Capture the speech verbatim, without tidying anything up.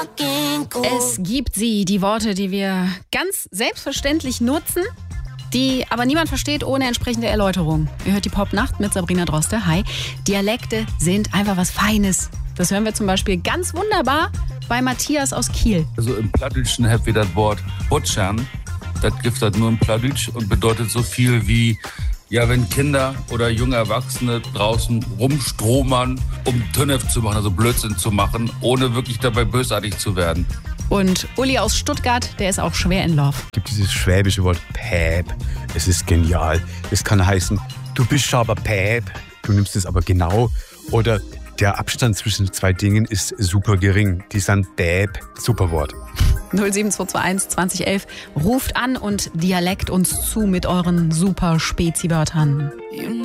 Es gibt sie, die Worte, die wir ganz selbstverständlich nutzen, die aber niemand versteht ohne entsprechende Erläuterung. Ihr hört die Popnacht mit Sabrina Droste. Hi. Dialekte sind einfach was Feines. Das hören wir zum Beispiel ganz wunderbar bei Matthias aus Kiel. Also im Plattdeutschen habt ihr das Wort Butschern. Das gibt das nur im Plattdeutsch und bedeutet so viel wie, ja, wenn Kinder oder junge Erwachsene draußen rumstromern, um Tünnef zu machen, also Blödsinn zu machen, ohne wirklich dabei bösartig zu werden. Und Uli aus Stuttgart, der ist auch schwer in Love. Es gibt dieses schwäbische Wort Päp. Es ist genial. Es kann heißen, du bist aber Päp, du nimmst es aber genau. Oder der Abstand zwischen zwei Dingen ist super gering. Die sind Bäb. Super Wort. null sieben zwei zwei eins zwanzig elf. Ruft an und dialekt uns zu mit euren super Spezi-Wörtern.